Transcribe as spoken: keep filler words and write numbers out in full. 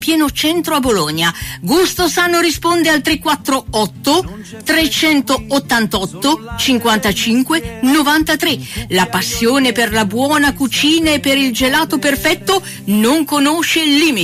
pieno centro a Bologna. Gusto Sano risponde al tre quattro otto trecentottantotto cinquantacinque novantatré. La passione per la buona cucina e per il gelato perfetto non conosce limiti.